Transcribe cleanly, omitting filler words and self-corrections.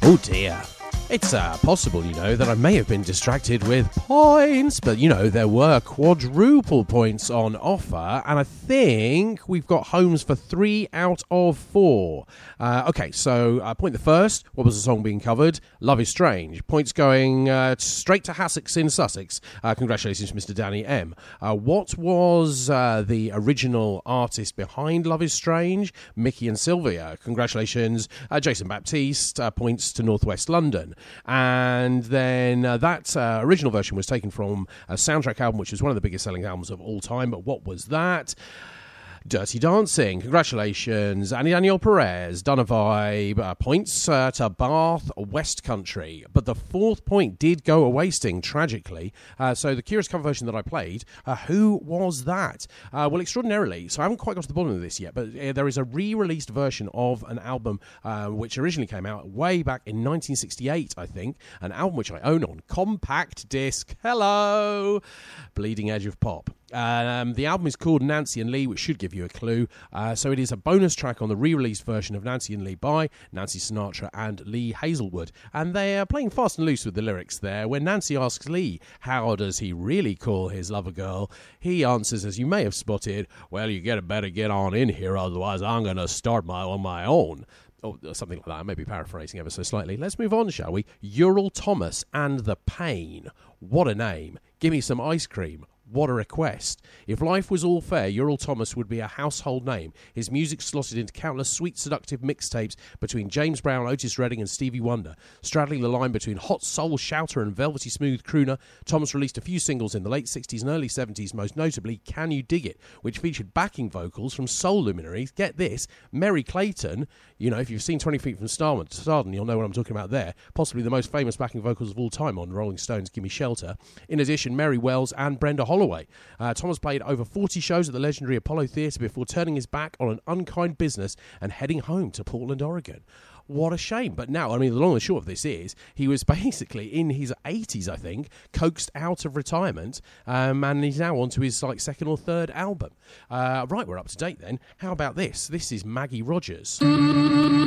Oh dear. It's possible, that I may have been distracted with points, but, there were quadruple points on offer, and I think we've got homes for 3 out of 4. Okay, so point the first. What was the song being covered? Love is Strange. Points going straight to Hassocks in Sussex. Congratulations, Mr. Danny M. What was the original artist behind Love is Strange? Mickey and Sylvia. Congratulations, Jason Baptiste. Points to Northwest London. And then that original version was taken from a soundtrack album, which is one of the biggest selling albums of all time. But what was that? Dirty Dancing. Congratulations, Annie Daniel Perez. Done a vibe. Points to Bath, West Country. But the fourth point did go a wasting, tragically. So the Curious cover version that I played, who was that? Well, extraordinarily, so I haven't quite got to the bottom of this yet, but there is a re-released version of an album which originally came out way back in 1968, I think. An album which I own on compact disc. Hello! Bleeding Edge of Pop. The album is called Nancy and Lee, which should give you a clue. So it is a bonus track on the re-released version of Nancy and Lee by Nancy Sinatra and Lee Hazelwood. And they are playing fast and loose with the lyrics there. When Nancy asks Lee, how does he really call his lover girl? He answers, as you may have spotted, well, you better get on in here, otherwise I'm going to start on my own. Or something like that. I may be paraphrasing ever so slightly. Let's move on, shall we? Ural Thomas and the Pain. What a name. Give me some ice cream. What a request. If life was all fair, Ural Thomas would be a household name. His music slotted into countless sweet, seductive mixtapes between James Brown, Otis Redding and Stevie Wonder. Straddling the line between hot soul shouter and velvety smooth crooner, Thomas released a few singles in the late 60s and early 70s, most notably Can You Dig It, which featured backing vocals from soul luminaries. Get this, Mary Clayton. If you've seen 20 Feet from Stardom, you'll know what I'm talking about there. Possibly the most famous backing vocals of all time on Rolling Stones' Gimme Shelter. In addition, Mary Wells and Brenda Holloway. Thomas played over 40 shows at the legendary Apollo Theatre before turning his back on an unkind business and heading home to Portland, Oregon. What a shame. But now, the long and short of this is, he was basically in his 80s, I think, coaxed out of retirement, and he's now on to his second or third album. Right, we're up to date then. How about this? This is Maggie Rogers.